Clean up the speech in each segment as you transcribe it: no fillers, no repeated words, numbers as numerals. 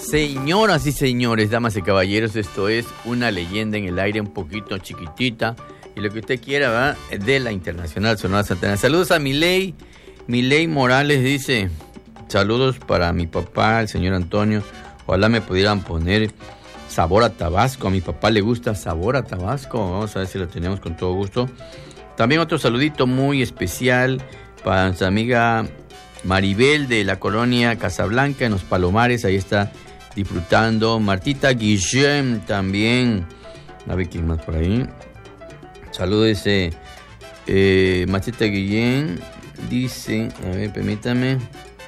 Señoras y señores, damas y caballeros, esto es una leyenda en el aire un poquito chiquitita y lo que usted quiera, ¿va? De la Internacional Sonora Santanera. Saludos a Milei Morales, dice, saludos para mi papá, el señor Antonio. Ojalá me pudieran poner sabor a Tabasco. A mi papá le gusta sabor a Tabasco. Vamos a ver si lo tenemos con todo gusto. También otro saludito muy especial para nuestra amiga Maribel de la colonia Casablanca en los Palomares. Ahí está disfrutando. Martita Guillem también. A ver quién más por ahí. Saludos, Martita Guillem. Dice, a ver, permítame.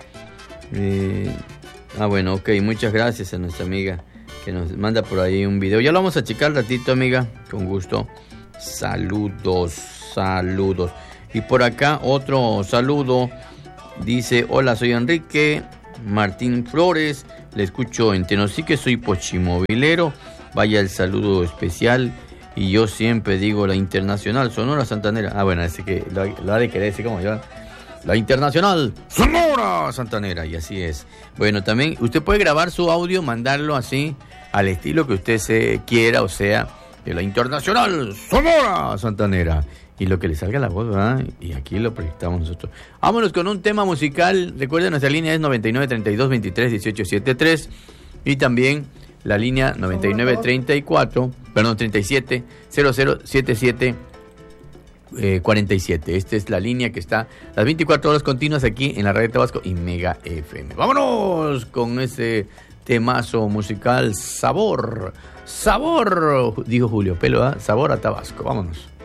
Bueno, ok, muchas gracias a nuestra amiga que nos manda por ahí un video. Ya lo vamos a checar ratito, amiga, con gusto. Saludos. Y por acá otro saludo. Dice, hola, soy Enrique Martín Flores. Le escucho en Tenosique, soy pochimovilero. Vaya el saludo especial. Y yo siempre digo la Internacional Sonora Santanera. Bueno, así que lo ha de querer decir como yo. La Internacional Sonora Santanera. Y así es. Bueno, también usted puede grabar su audio, mandarlo así, al estilo que usted se quiera, o sea, de la Internacional Sonora Santanera. Y lo que le salga la voz, ¿verdad? Y aquí lo proyectamos nosotros. Vámonos con un tema musical. Recuerden, nuestra línea es 9932231873. Y también la línea 9934-37007747. Esta es la línea que está las 24 horas continuas aquí en la Radio Tabasco y Mega FM. Vámonos con ese temazo musical. Sabor, dijo Julio Pelo, ¿eh? Sabor a Tabasco. Vámonos.